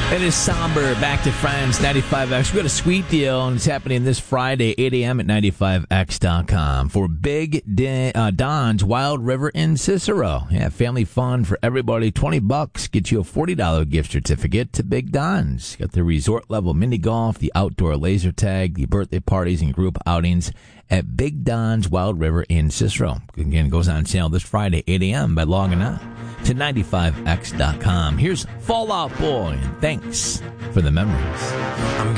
It is somber. Back to Friends, 95X. We got a sweet deal, and it's happening this Friday, 8 a.m. at 95X.com for Big Don's Wild River in Cicero. Yeah, family fun for everybody. $20 gets you a $40 gift certificate to Big Don's. Got the resort-level mini golf, the outdoor laser tag, the birthday parties, and group outings at Big Don's Wild River in Cicero. Again, it goes on sale this Friday, 8 a.m. by logging on to 95X.com. Here's Fall Out Boy, and thanks for the memories.